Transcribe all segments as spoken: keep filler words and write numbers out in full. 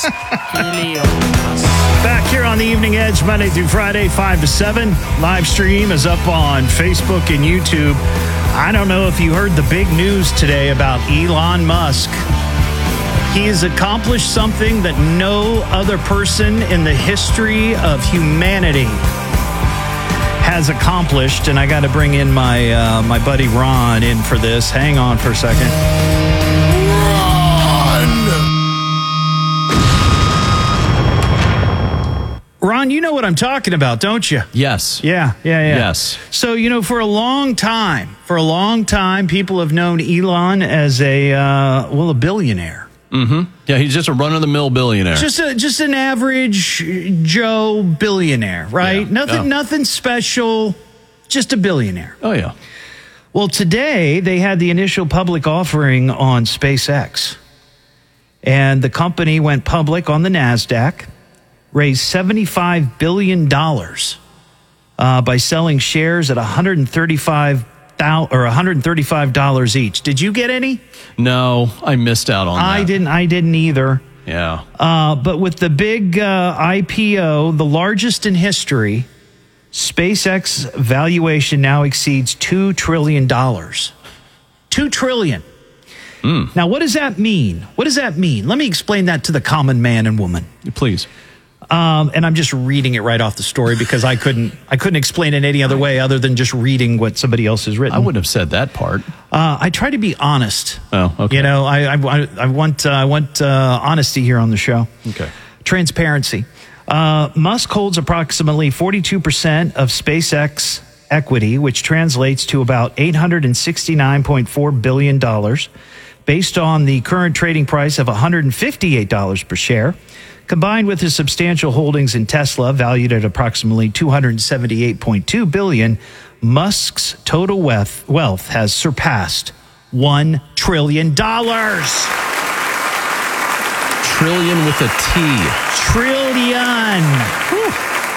Back here on the Evening Edge, Monday through Friday, five to seven. Live stream is up on Facebook and YouTube. I don't know if you heard the big news today about Elon Musk. He has accomplished something that no other person in the history of humanity has accomplished. And I got to bring in my uh, my buddy Ron in for this. Hang on for a second. Ron, you know what I'm talking about, don't you? Yes. Yeah, yeah, yeah. Yes. So, you know, for a long time, for a long time, people have known Elon as a, uh, well, a billionaire. Mm-hmm. Yeah, he's just a run-of-the-mill billionaire. Just a, just an average Joe billionaire, right? Yeah. Nothing, Yeah. nothing special, just a billionaire. Oh, yeah. Well, today they had the initial public offering on SpaceX. And the company went public on the NASDAQ, raised seventy-five billion dollars uh, by selling shares at one hundred thirty-five dollars or one hundred thirty-five dollars each. Did you get any? No, I missed out on that. I didn't. I didn't either. Yeah. Uh, but with the big uh, I P O, the largest in history, SpaceX valuation now exceeds two trillion dollars. two trillion dollars. Mm. Now, what does that mean? What does that mean? Let me explain that to the common man and woman. Please. Um, and I'm just reading it right off the story because I couldn't I couldn't explain it any other way other than just reading what somebody else has written. I wouldn't have said that part. Uh, I try to be honest. Oh, okay. You know, I I, I want uh, I want uh, honesty here on the show. Okay. Transparency. Uh, Musk holds approximately forty-two percent of SpaceX equity, which translates to about eight hundred sixty-nine point four billion dollars, based on the current trading price of one hundred fifty-eight dollars per share. Combined with his substantial holdings in Tesla, valued at approximately two hundred seventy-eight point two billion dollars, Musk's total wealth, wealth has surpassed one trillion dollars. Trillion with a T. Trillion. Whew.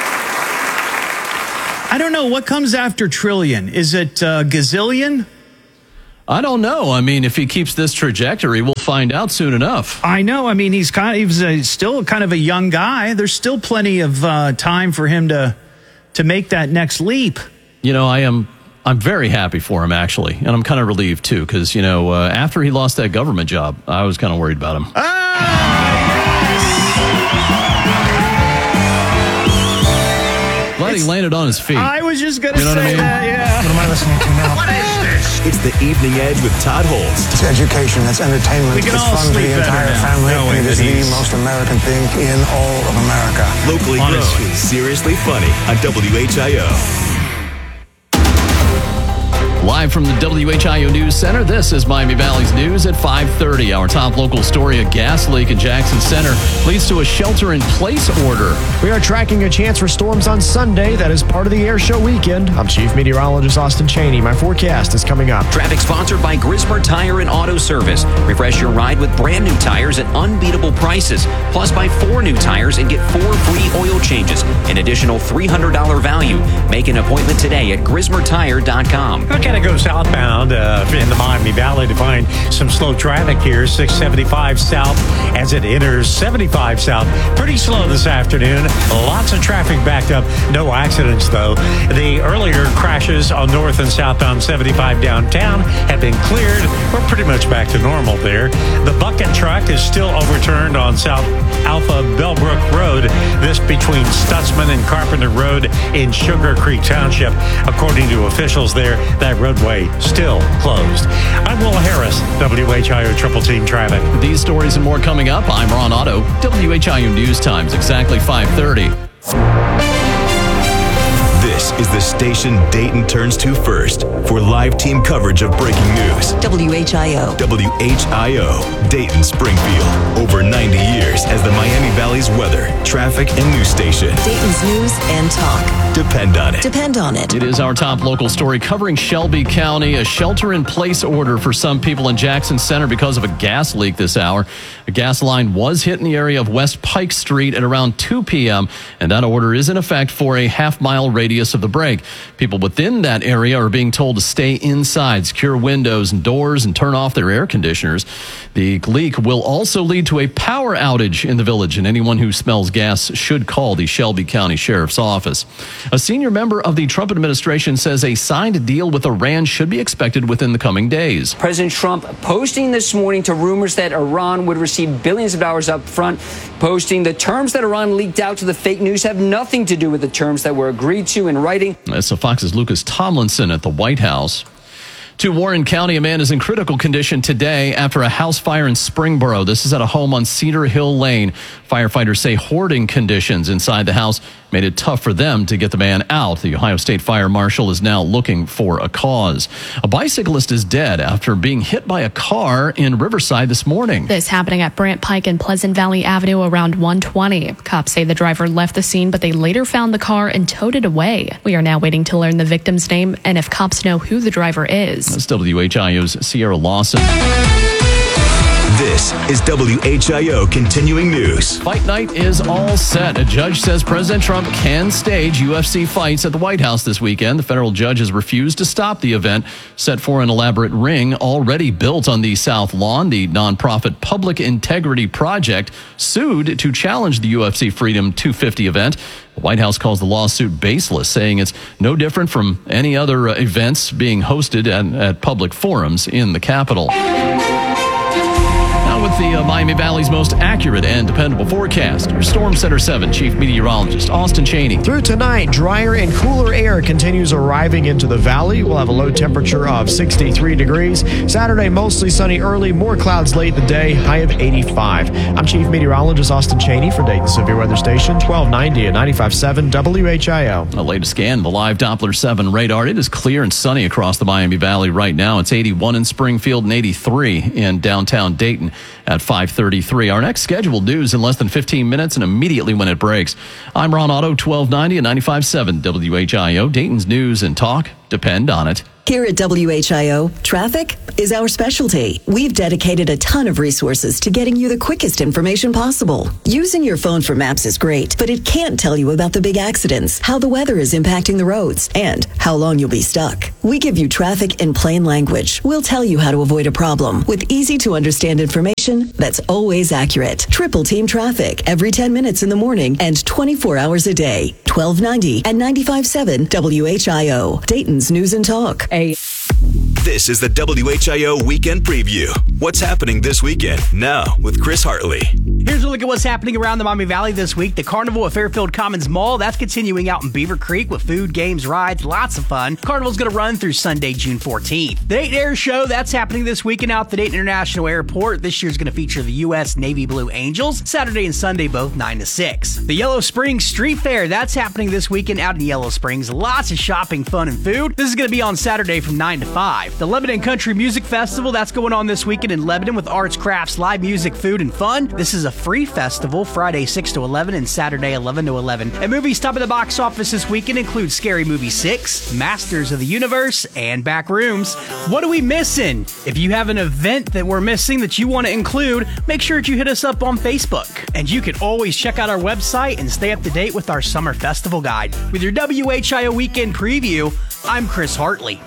I don't know. What comes after trillion? Is it uh, gazillion? I don't know. I mean, if he keeps this trajectory, we'll find out soon enough. I know. I mean, he's kind of, he's a, still kind of a young guy. There's still plenty of uh, time for him to to make that next leap. You know, I am I'm very happy for him, actually. And I'm kind of relieved, too, because, you know, uh, after he lost that government job, I was kind of worried about him. Ah, yes! Glad he landed on his feet. I was just going to You know say what I mean? that, yeah. What am I listening to now? What is this? It's the Evening Edge with Todd Holtz. It's education, it's entertainment, We can it's all fun for sleep the better entire now, family, knowing and it is that the he's- most American thing in all of America. Locally On his grown, feet. seriously funny on W H I O. Live from the W H I O News Center, this is Miami Valley's News at five thirty. Our top local story, a gas leak in Jackson Center leads to a shelter-in-place order. We are tracking a chance for storms on Sunday. That is part of the air show weekend. I'm Chief Meteorologist Austin Cheney. My forecast is coming up. Traffic sponsored by Grismer Tire and Auto Service. Refresh your ride with brand new tires at unbeatable prices. Plus, buy four new tires and get four free oil changes. An additional three hundred dollars value. Make an appointment today at grismer tire dot com. I gotta go southbound uh, in the Miami Valley to find some slow traffic here. six seventy-five south as it enters seventy-five south. Pretty slow this afternoon. Lots of traffic backed up. No accidents, though. The earlier crashes on north and southbound seventy-five downtown have been cleared. We're pretty much back to normal there. The bucket truck is still overturned on South Alpha Bellbrook Road. This between Stutzman and Carpenter Road in Sugar Creek Township. According to officials there, that roadway still closed. I'm Will Harris, W H I O Triple Team Traffic. These stories and more coming up. I'm Ron Otto, W H I O News Times, exactly five thirty. This is the station Dayton turns to first for live team coverage of breaking news. W H I O. W H I O, Dayton Springfield. Over ninety years as the Miami Valley's weather, traffic, and news station. Dayton's news and talk. Depend on it. Depend on it. It is our top local story covering Shelby County. A shelter-in-place order for some people in Jackson Center because of a gas leak this hour. A gas line was hit in the area of West Pike Street at around two p.m., and that order is in effect for a half-mile radius radius of the break. People within that area are being told to stay inside, secure windows and doors, and turn off their air conditioners. The leak will also lead to a power outage in the village, and anyone who smells gas should call the Shelby County Sheriff's Office. A senior member of the Trump administration says a signed deal with Iran should be expected within the coming days. President Trump posting this morning to rumors that Iran would receive billions of dollars up front, posting the terms that Iran leaked out to the fake news have nothing to do with the terms that were agreed to in writing. That's Fox's Lucas Tomlinson at the White House. To Warren County, a man is in critical condition today after a house fire in Springboro. This is at a home on Cedar Hill Lane. Firefighters say hoarding conditions inside the house made it tough for them to get the man out. The Ohio State Fire Marshal is now looking for a cause. A bicyclist is dead after being hit by a car in Riverside this morning. This happening at Brant Pike and Pleasant Valley Avenue around one twenty. Cops say the driver left the scene, but they later found the car and towed it away. We are now waiting to learn the victim's name and if cops know who the driver is. That's W H I O's Sierra Lawson. This is W H I O Continuing News. Fight night is all set. A judge says President Trump can stage U F C fights at the White House this weekend. The federal judge has refused to stop the event set for an elaborate ring already built on the South Lawn. The nonprofit Public Integrity Project sued to challenge the U F C Freedom two fifty event. The White House calls the lawsuit baseless, saying it's no different from any other uh, events being hosted at, at public forums in the Capitol. With the uh, Miami Valley's most accurate and dependable forecast, your Storm Center seven Chief Meteorologist Austin Cheney. Through tonight, drier and cooler air continues arriving into the valley. We'll have a low temperature of sixty-three degrees. Saturday, mostly sunny early, more clouds late in the day, high of eighty-five. I'm Chief Meteorologist Austin Cheney for Dayton Severe Weather Station, twelve ninety and ninety-five point seven W H I O. A latest scan of the live Doppler seven radar. It is clear and sunny across the Miami Valley right now. It's eighty-one in Springfield and eighty-three in downtown Dayton at five thirty-three. Our next scheduled news in less than fifteen minutes and immediately when it breaks. I'm Ron Otto, twelve ninety and ninety-five point seven W H I O. Dayton's news and talk depend on it. Here at W H I O, traffic is our specialty. We've dedicated a ton of resources to getting you the quickest information possible. Using your phone for maps is great, but it can't tell you about the big accidents, how the weather is impacting the roads, and how long you'll be stuck. We give you traffic in plain language. We'll tell you how to avoid a problem with easy-to-understand information that's always accurate. Triple Team Traffic every ten minutes in the morning and twenty-four hours a day. twelve ninety and ninety-five point seven W H I O. Dayton's News and Talk. This is the W H I O Weekend Preview. What's happening this weekend? Now with Chris Hartley. Here's a look at what's happening around the Miami Valley this week. The Carnival at Fairfield Commons Mall, that's continuing out in Beaver Creek with food, games, rides, lots of fun. Carnival's going to run through Sunday, June fourteenth. The Dayton Air Show, that's happening this weekend out at the Dayton International Airport. This year's going to feature the U S Navy Blue Angels, Saturday and Sunday, both nine to six. The Yellow Springs Street Fair, that's happening this weekend out in Yellow Springs. Lots of shopping, fun, and food. This is going to be on Saturday from nine to five. The Lebanon Country Music Festival, that's going on this weekend in Lebanon with arts, crafts, live music, food, and fun. This is a free festival, Friday six to eleven and Saturday eleven to eleven. And movies top of the box office this weekend include Scary Movie six, Masters of the Universe, and Backrooms. What are we missing? If you have an event that we're missing that you want to include, make sure that you hit us up on Facebook. And you can always check out our website and stay up to date with our Summer Festival Guide. With your W H I O Weekend Preview, I'm Chris Hartley.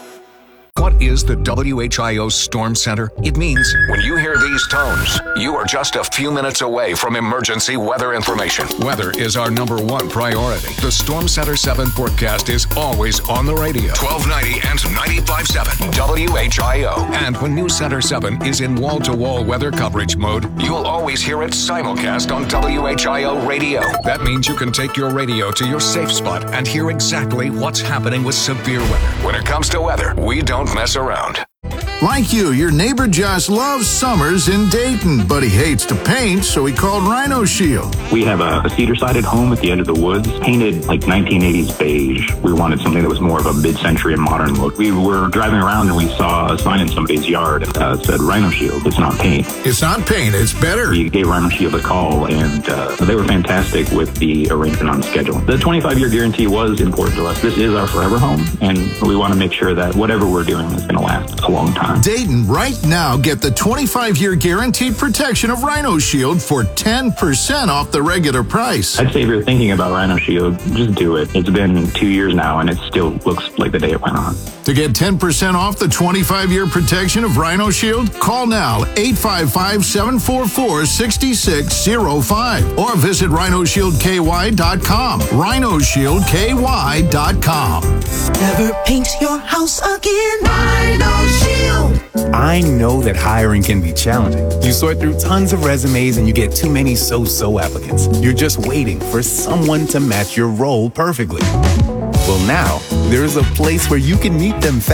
What is the W H I O Storm Center? It means when you hear these tones, you are just a few minutes away from emergency weather information. Weather is our number one priority. The Storm Center seven forecast is always on the radio. twelve ninety and ninety-five point seven W H I O. And when News Center seven is in wall-to-wall weather coverage mode, you'll always hear it simulcast on W H I O radio. That means you can take your radio to your safe spot and hear exactly what's happening with severe weather. When it comes to weather, we don't mess around. Like you, your neighbor Josh loves summers in Dayton, but he hates to paint, so he called Rhino Shield. We have a, a cedar-sided home at the end of the woods, painted like nineteen eighties beige. We wanted something that was more of a mid-century and modern look. We were driving around and we saw a sign in somebody's yard that uh, said Rhino Shield. It's not paint. It's not paint, it's better. We gave Rhino Shield a call, and uh, they were fantastic with the arrangement on the schedule. The twenty-five year guarantee was important to us. This is our forever home, and we want to make sure that whatever we're doing is going to last a long time. Dayton, right now, get the twenty-five year guaranteed protection of Rhino Shield for ten percent off the regular price. I'd say if you're thinking about Rhino Shield, just do it. It's been two years now, and it still looks like the day it went on. To get ten percent off the twenty-five year protection of Rhino Shield, call now eight five five, seven four four, six six zero five or visit rhino shield k y dot com. rhino shield k y dot com. Never paint your house again. Rhino Shield. I know that hiring can be challenging. You sort through tons of resumes and you get too many so-so applicants. You're just waiting for someone to match your role perfectly. Well, now, there's a place where you can meet them fast.